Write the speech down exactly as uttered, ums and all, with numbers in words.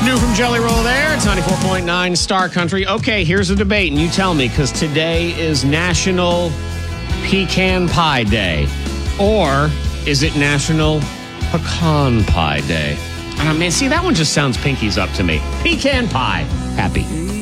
New from Jelly Roll there. It's ninety-four point nine Star Country. Okay, here's a debate, and you tell me, because today is National Pecan Pie Day. Or is it National Pecan Pie Day? And I mean, see, that one just sounds pinkies up to me. Pecan pie. Happy.